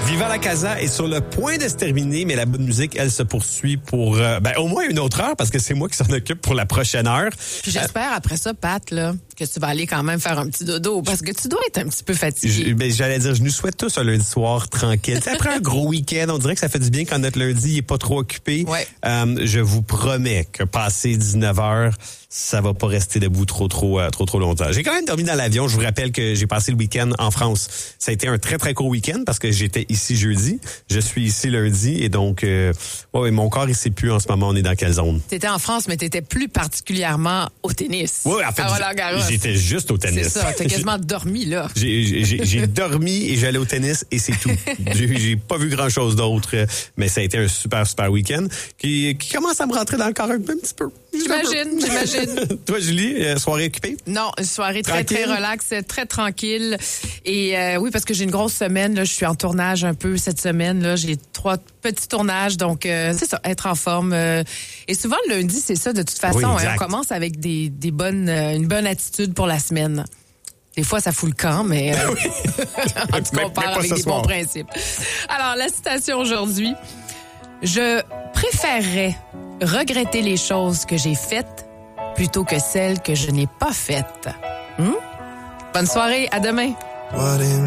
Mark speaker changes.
Speaker 1: Viva la Casa est sur le point de se terminer, mais la bonne musique, elle se poursuit pour au moins une autre heure, parce que c'est moi qui s'en occupe pour la prochaine heure.
Speaker 2: Puis j'espère après ça, Pat, là, que tu vas aller quand même faire un petit dodo, parce que tu dois être un petit peu fatigué.
Speaker 1: J'allais dire, je nous souhaite tous un lundi soir tranquille. T'sais, après un gros week-end, on dirait que ça fait du bien quand notre lundi est pas trop occupé.
Speaker 2: Ouais.
Speaker 1: Je vous promets que passé 19h, ça va pas rester debout trop longtemps. J'ai quand même dormi dans l'avion. Je vous rappelle que j'ai passé le week-end en France. Ça a été un très, très court week-end parce que j'étais ici jeudi. Je suis ici lundi et donc, mon corps, il sait plus en ce moment. On est dans quelle zone?
Speaker 2: T'étais en France, mais t'étais plus particulièrement au tennis.
Speaker 1: Oui, en fait, j'étais juste au tennis.
Speaker 2: C'est ça, t'as quasiment dormi, là.
Speaker 1: J'ai dormi et j'allais au tennis et c'est tout. J'ai pas vu grand-chose d'autre, mais ça a été un super, super week-end qui commence à me rentrer dans le corps un petit peu.
Speaker 2: J'imagine.
Speaker 1: Toi, Julie, soirée occupée?
Speaker 2: Non, une soirée
Speaker 1: tranquille.
Speaker 2: très relaxe, très tranquille. Et oui, parce que j'ai une grosse semaine. Là, je suis en tournage un peu cette semaine. Là, j'ai 3 petits tournages, donc c'est ça, être en forme. Et souvent le lundi, c'est ça de toute façon.
Speaker 1: Oui,
Speaker 2: on commence avec une bonne attitude pour la semaine. Des fois, ça fout le camp, mais en tout cas, on parle avec des bons principes. Alors, la citation aujourd'hui. Je préférerais regretter les choses que j'ai faites plutôt que celles que je n'ai pas faites. Bonne soirée, à demain.